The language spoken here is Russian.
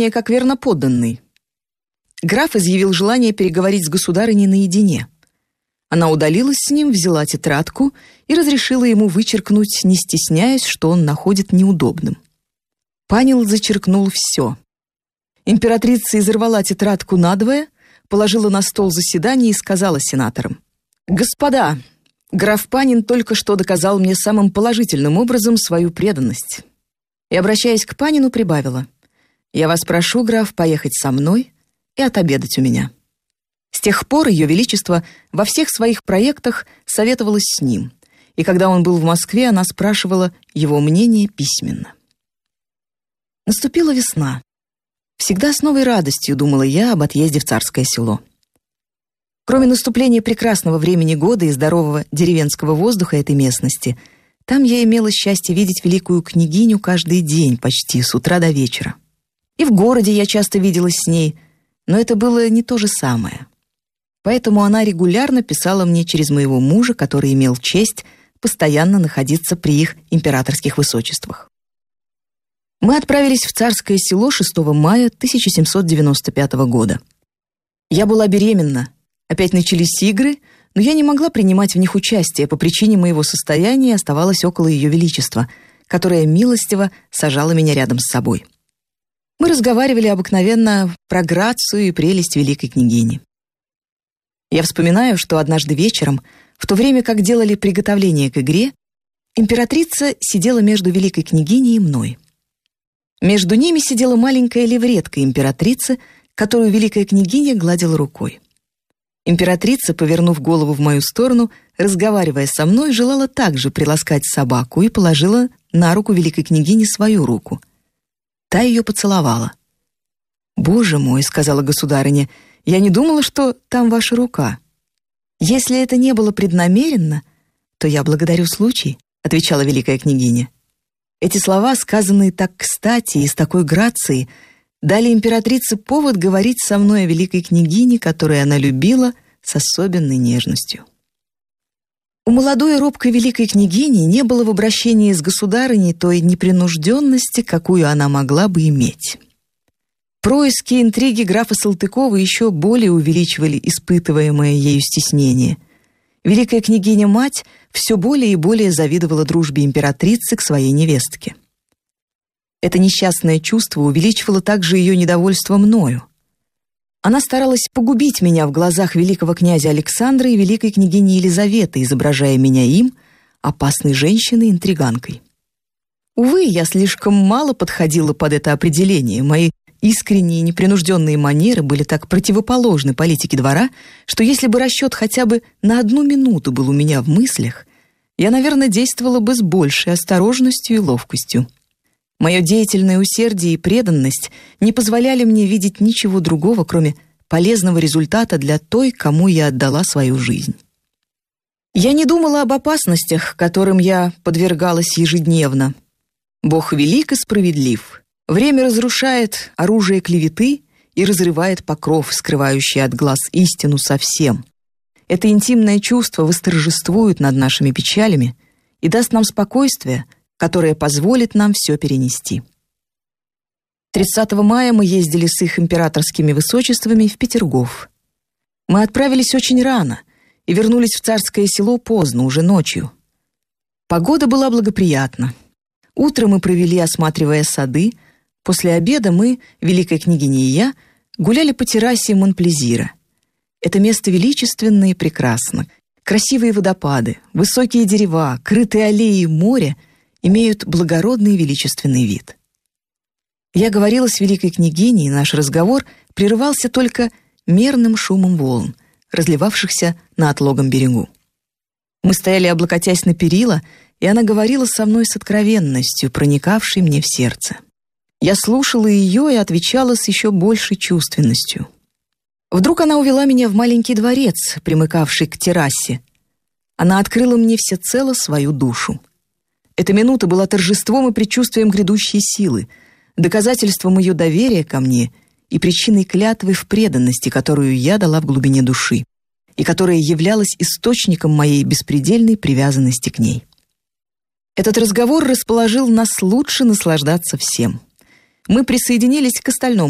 положение как верноподданный. Граф изъявил желание переговорить с государыней наедине. Она удалилась с ним, взяла тетрадку и разрешила ему вычеркнуть, не стесняясь, что он находит неудобным. Панел зачеркнул все. Императрица изорвала тетрадку надвое, положила на стол заседания и сказала сенаторам: «Господа, граф Панин только что доказал мне самым положительным образом свою преданность». И, обращаясь к Панину, прибавила: «Я вас прошу, граф, поехать со мной и отобедать у меня». С тех пор Ее Величество во всех своих проектах советовалось с ним, и когда он был в Москве, она спрашивала его мнение письменно. Наступила весна. Всегда с новой радостью думала я об отъезде в Царское Село. Кроме наступления прекрасного времени года и здорового деревенского воздуха этой местности, там я имела счастье видеть великую княгиню каждый день, почти с утра до вечера. И в городе я часто виделась с ней, но это было не то же самое. Поэтому она регулярно писала мне через моего мужа, который имел честь постоянно находиться при их императорских высочествах. Мы отправились в Царское Село 6 мая 1795 года. Я была беременна, опять начались игры, но я не могла принимать в них участие по причине моего состояния и оставалась около Ее Величества, которая милостиво сажала меня рядом с собой. Мы разговаривали обыкновенно про грацию и прелесть великой княгини. Я вспоминаю, что однажды вечером, в то время как делали приготовление к игре, императрица сидела между великой княгиней и мной. Между ними сидела маленькая левретка императрицы, которую великая княгиня гладила рукой. Императрица, повернув голову в мою сторону, разговаривая со мной, желала также приласкать собаку и положила на руку великой княгини свою руку. Та ее поцеловала. «Боже мой», — сказала государыня, — «я не думала, что там ваша рука». «Если это не было преднамеренно, то я благодарю случай», — отвечала великая княгиня. Эти слова, сказанные так кстати и с такой грацией, дали императрице повод говорить со мной о великой княгине, которую она любила с особенной нежностью. У молодой и робкой великой княгини не было в обращении с государыней той непринужденности, какую она могла бы иметь. Происки и интриги графа Салтыкова еще более увеличивали испытываемое ею стеснение. Великая княгиня-мать все более и более завидовала дружбе императрицы к своей невестке. Это несчастное чувство увеличивало также ее недовольство мною. Она старалась погубить меня в глазах великого князя Александра и великой княгини Елизаветы, изображая меня им, опасной женщиной-интриганкой. Увы, я слишком мало подходила под это определение. Мои искренние и непринужденные манеры были так противоположны политике двора, что если бы расчет хотя бы на 1 минуту был у меня в мыслях, я, наверное, действовала бы с большей осторожностью и ловкостью. Мое деятельное усердие и преданность не позволяли мне видеть ничего другого, кроме полезного результата для той, кому я отдала свою жизнь. Я не думала об опасностях, которым я подвергалась ежедневно. Бог велик и справедлив. Время разрушает оружие клеветы и разрывает покров, скрывающий от глаз истину совсем. Это интимное чувство восторжествует над нашими печалями и даст нам спокойствие, которое позволит нам все перенести. 30 мая мы ездили с их императорскими высочествами в Петергоф. Мы отправились очень рано и вернулись в Царское Село поздно, уже ночью. Погода была благоприятна. Утро мы провели, осматривая сады. После обеда мы, великая княгиня и я, гуляли по террасе Монплезира. Это место величественно и прекрасно. Красивые водопады, высокие дерева, крытые аллеи моря имеют благородный и величественный вид. Я говорила с великой княгиней, и наш разговор прерывался только мерным шумом волн, разливавшихся на отлогом берегу. Мы стояли, облокотясь на перила, и она говорила со мной с откровенностью, проникавшей мне в сердце. Я слушала ее и отвечала с еще большей чувственностью. Вдруг она увела меня в маленький дворец, примыкавший к террасе. Она открыла мне всецело свою душу. Эта минута была торжеством и предчувствием грядущей силы, доказательством ее доверия ко мне и причиной клятвы в преданности, которую я дала в глубине души, и которая являлась источником моей беспредельной привязанности к ней. Этот разговор расположил нас лучше наслаждаться всем. Мы присоединились к остальному